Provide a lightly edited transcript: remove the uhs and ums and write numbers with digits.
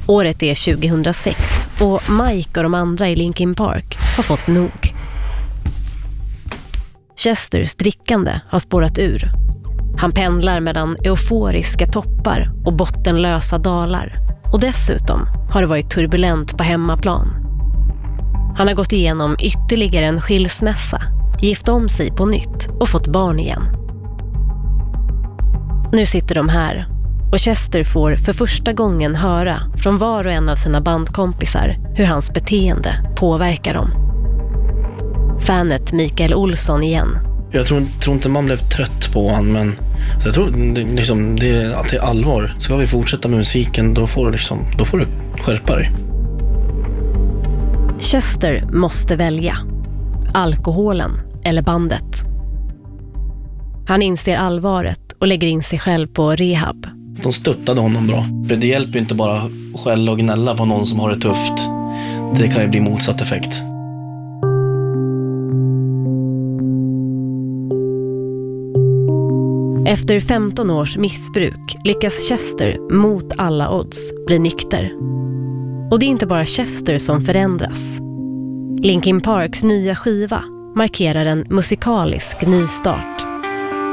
Året är 2006 och Mike och de andra i Linkin Park har fått nog. Chesters drickande har spårat ur. Han pendlar mellan euforiska toppar och bottenlösa dalar. Och dessutom har det varit turbulent på hemmaplan. Han har gått igenom ytterligare en skilsmässa, gift om sig på nytt och fått barn igen. Nu sitter de här och Chester får för första gången höra från var och en av sina bandkompisar hur hans beteende påverkar dem. Fanet Mikael Olsson igen. Jag tror inte man blev trött på han, men jag tror att det är allvar. Ska vi fortsätta med musiken, då får du skärpa dig. Chester måste välja. Alkoholen eller bandet. Han inser allvaret och lägger in sig själv på rehab. De stöttade honom bra. Det hjälper inte bara skälla och gnälla på någon som har det tufft. Det kan ju bli motsatt effekt. Efter 15 års missbruk lyckas Chester mot alla odds bli nykter. Och det är inte bara Chester som förändras. Linkin Parks nya skiva markerar en musikalisk nystart.